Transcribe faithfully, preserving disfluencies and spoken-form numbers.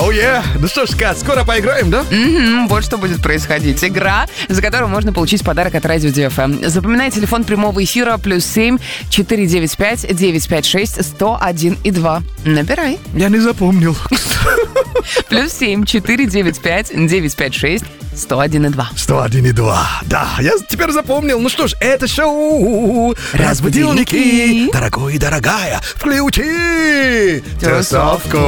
Оу, е! Ну что ж, Кат, скоро поиграем, да? Мгм, вот что будет происходить. Игра, за которую можно получить подарок от Радио Ди Эф Эм. Запоминай телефон прямого эфира плюс семь четыре девять пять девять пять шесть сто один и два. Набирай. Я не запомнил. Плюс семь четыре девять пять девять пять шесть сто один и два. сто один и два. Да, я теперь запомнил. Ну что ж, это шоу «Разбудилники». Дорогой и дорогая, включи тусовку.